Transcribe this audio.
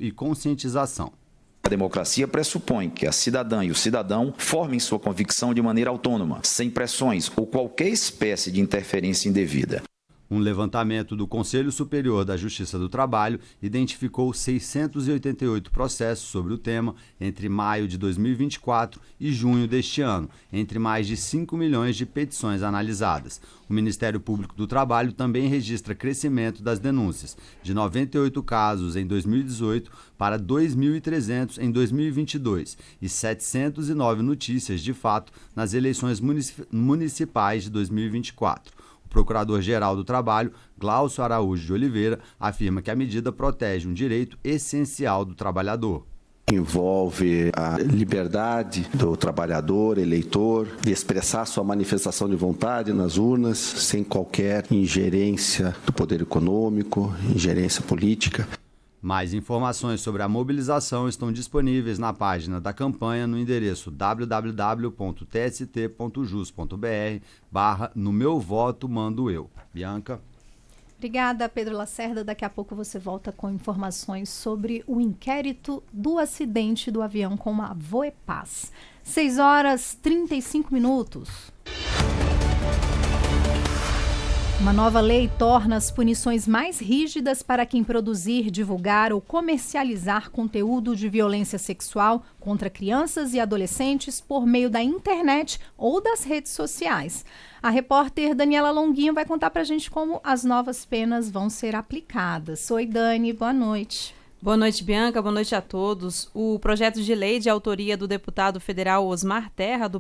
e conscientização. A democracia pressupõe que a cidadã e o cidadão formem sua convicção de maneira autônoma, sem pressões ou qualquer espécie de interferência indevida. Um levantamento do Conselho Superior da Justiça do Trabalho identificou 688 processos sobre o tema entre maio de 2024 e junho deste ano, entre mais de 5 milhões de petições analisadas. O Ministério Público do Trabalho também registra crescimento das denúncias, de 98 casos em 2018 para 2.300 em 2022 e 709 notícias de fato nas eleições municipais de 2024. O Procurador-Geral do Trabalho, Glaucio Araújo de Oliveira, afirma que a medida protege um direito essencial do trabalhador. Envolve a liberdade do trabalhador, eleitor, de expressar sua manifestação de vontade nas urnas, sem qualquer ingerência do poder econômico, ingerência política. Mais informações sobre a mobilização estão disponíveis na página da campanha no endereço www.tst.jus.br/No Meu Voto Mando Eu. Bianca. Obrigada, Pedro Lacerda. Daqui a pouco você volta com informações sobre o inquérito do acidente do avião com a Voepaz. 6h35. Uma nova lei torna as punições mais rígidas para quem produzir, divulgar ou comercializar conteúdo de violência sexual contra crianças e adolescentes por meio da internet ou das redes sociais. A repórter Daniela Longuinho vai contar para a gente como as novas penas vão ser aplicadas. Oi, Dani, boa noite. Boa noite, Bianca. Boa noite a todos. O projeto de lei de autoria do deputado federal Osmar Terra, do